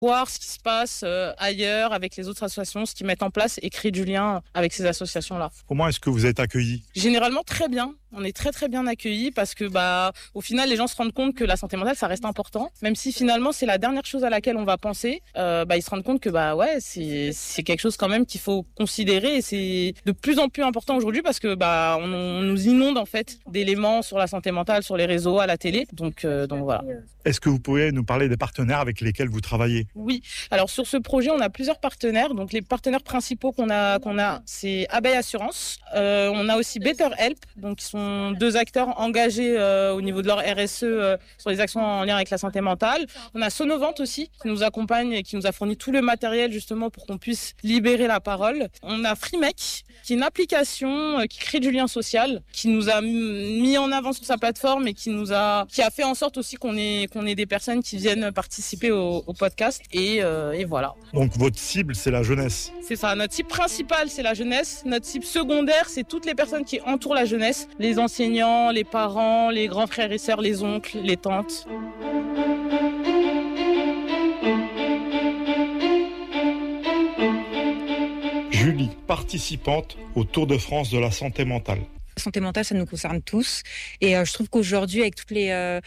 voir ce qui se passe ailleurs avec les autres associations, ce qu'ils mettent en place et créer du lien avec ces associations-là. Comment est-ce que vous êtes accueillis ? Généralement très bien. On est très très bien accueillis parce que au final les gens se rendent compte que la santé mentale ça reste important, même si finalement c'est la dernière chose à laquelle on va penser. Ils se rendent compte que c'est quelque chose quand même qu'il faut considérer et c'est de plus en plus important aujourd'hui parce que on nous inonde en fait d'éléments sur la santé mentale sur les réseaux, à la télé. Donc voilà. Est-ce que vous pouvez nous parler des partenaires avec lesquels vous travaillez ? Oui. Alors sur ce projet on a plusieurs partenaires. Donc les partenaires principaux qu'on a c'est Abeille Assurance. On a aussi Better Help, donc qui sont 2 acteurs engagés au niveau de leur RSE sur les actions en lien avec la santé mentale. On a Sonovante aussi qui nous accompagne et qui nous a fourni tout le matériel justement pour qu'on puisse libérer la parole. On a Freemec qui est une application qui crée du lien social, qui nous a mis en avant sur sa plateforme et qui a fait en sorte aussi qu'on ait des personnes qui viennent participer au podcast et voilà. Donc votre cible c'est la jeunesse. C'est ça, notre cible principale c'est la jeunesse, notre cible secondaire c'est toutes les personnes qui entourent la jeunesse, les enseignants, les parents, les grands frères et sœurs, les oncles, les tantes. Julie, participante au Tour de France de la santé mentale. La santé mentale, ça nous concerne tous. Et je trouve qu'aujourd'hui, avec toute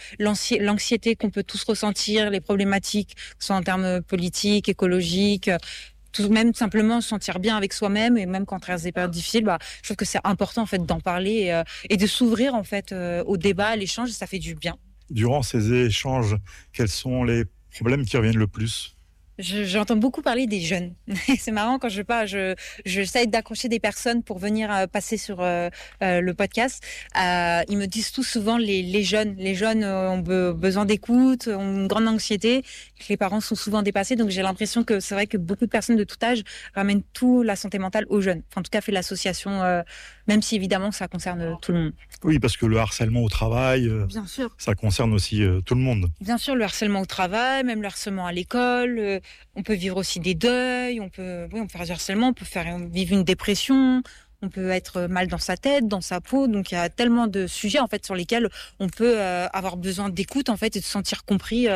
l'anxiété qu'on peut tous ressentir, les problématiques, que ce soit en termes politiques, écologiques, tout même simplement se sentir bien avec soi-même et même quand on traverse des périodes difficiles, je trouve que c'est important en fait d'en parler et de s'ouvrir en fait au débat, à l'échange, ça fait du bien. Durant ces échanges, quels sont les problèmes qui reviennent le plus ? J'entends beaucoup parler des jeunes. C'est marrant quand je parle, j'essaie d'accrocher des personnes pour venir passer sur le podcast. Ils me disent tout souvent les jeunes. Les jeunes ont besoin d'écoute, ont une grande anxiété. Les parents sont souvent dépassés, donc j'ai l'impression que c'est vrai que beaucoup de personnes de tout âge ramènent tout la santé mentale aux jeunes. Enfin, en tout cas, fait l'association, même si évidemment ça concerne tout le monde. Oui, parce que le harcèlement au travail, bien sûr, ça concerne aussi tout le monde. Bien sûr, le harcèlement au travail, même le harcèlement à l'école. On peut vivre aussi des deuils, on peut faire du harcèlement, on peut vivre une dépression, on peut être mal dans sa tête, dans sa peau. Donc il y a tellement de sujets en fait sur lesquels on peut avoir besoin d'écoute en fait et de se sentir compris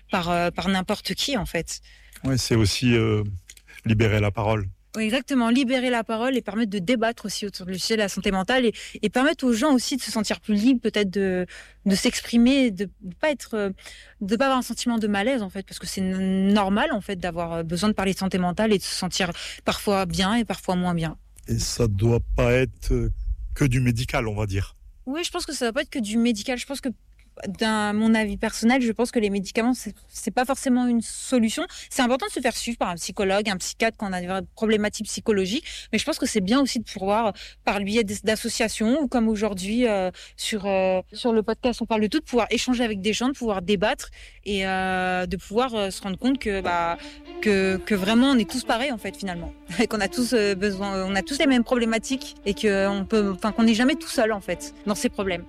par n'importe qui en fait. Oui, c'est aussi libérer la parole. Oui, exactement, libérer la parole et permettre de débattre aussi autour du sujet de la santé mentale et permettre aux gens aussi de se sentir plus libres, peut-être de s'exprimer, de pas avoir un sentiment de malaise en fait, parce que c'est normal en fait d'avoir besoin de parler de santé mentale et de se sentir parfois bien et parfois moins bien. Et ça doit pas être que du médical, on va dire. Oui, je pense que ça doit pas être que du médical. Je pense que d'un mon avis personnel, je pense que les médicaments, c'est pas forcément une solution. C'est important de se faire suivre par un psychologue, un psychiatre quand on a des problématiques psychologiques, mais je pense que c'est bien aussi de pouvoir, par le biais d'associations, ou comme aujourd'hui sur le podcast, on parle de tout, de pouvoir échanger avec des gens, de pouvoir débattre et de pouvoir se rendre compte que vraiment on est tous pareils en fait finalement, et qu'on a tous besoin, on a tous les mêmes problématiques et qu'on n'est jamais tout seul en fait dans ces problèmes.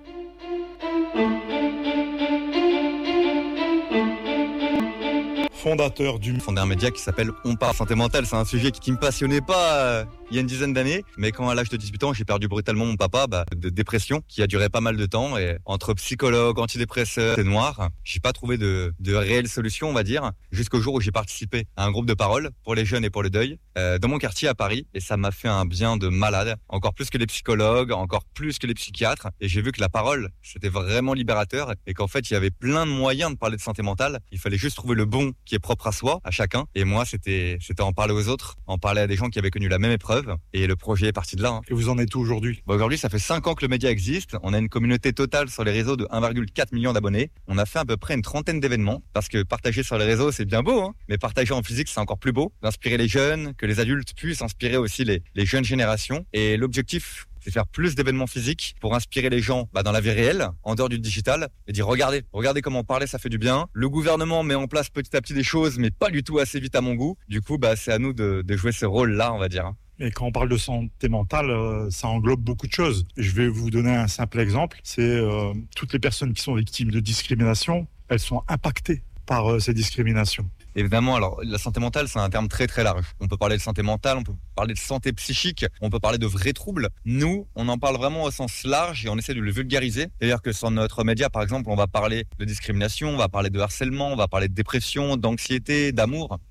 Fondateur fondé un média qui s'appelle On Parle Santé Mentale. C'est un sujet qui me passionnait pas il y a une dizaine d'années, mais quand à l'âge de 18 ans j'ai perdu brutalement mon papa de dépression qui a duré pas mal de temps, et entre psychologue, antidépresseur et noir, j'ai pas trouvé de réelle solution, on va dire, jusqu'au jour où j'ai participé à un groupe de parole pour les jeunes et pour le deuil dans mon quartier à Paris, et ça m'a fait un bien de malade, encore plus que les psychologues, encore plus que les psychiatres, et j'ai vu que la parole c'était vraiment libérateur et qu'en fait il y avait plein de moyens de parler de santé mentale, il fallait juste trouver le bon qui est propre à soi, à chacun, et moi c'était en parler aux autres, en parler à des gens qui avaient connu la même épreuve, et le projet est parti de là. Et vous en êtes où aujourd'hui ? Aujourd'hui, ça fait 5 ans que le média existe. On a une communauté totale sur les réseaux de 1,4 million d'abonnés. On a fait à peu près une 30aine d'événements, parce que partager sur les réseaux, c'est bien beau, hein, mais partager en physique, c'est encore plus beau. D'inspirer les jeunes, que les adultes puissent inspirer aussi les jeunes générations. Et l'objectif, c'est faire plus d'événements physiques pour inspirer les gens dans la vie réelle, en dehors du digital, et dire regardez comment parler, ça fait du bien. Le gouvernement met en place petit à petit des choses, mais pas du tout assez vite à mon goût. Du coup, c'est à nous de jouer ce rôle-là, on va dire. Et quand on parle de santé mentale, ça englobe beaucoup de choses. Je vais vous donner un simple exemple. C'est toutes les personnes qui sont victimes de discrimination, elles sont impactées par ces discriminations. Évidemment, alors la santé mentale, c'est un terme très très large. On peut parler de santé mentale, on peut parler de santé psychique, on peut parler de vrais troubles. Nous, on en parle vraiment au sens large et on essaie de le vulgariser. C'est-à-dire que sur notre média, par exemple, on va parler de discrimination, on va parler de harcèlement, on va parler de dépression, d'anxiété, d'amour.